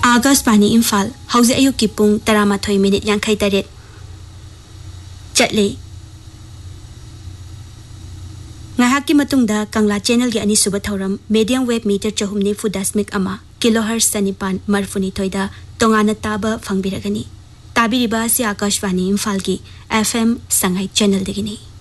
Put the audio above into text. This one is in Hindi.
आकाशवाणी इम्फाल हौजे अयुक्की पुंग 13:58 चले ngaihakki matungda kangla channel gi ani suba thoram medium wave meter 490.1 kilohertz sanipan marfuni thoida tongana taba fangbiragani tabiriba si akashwani imphal gi fm sangai channel degini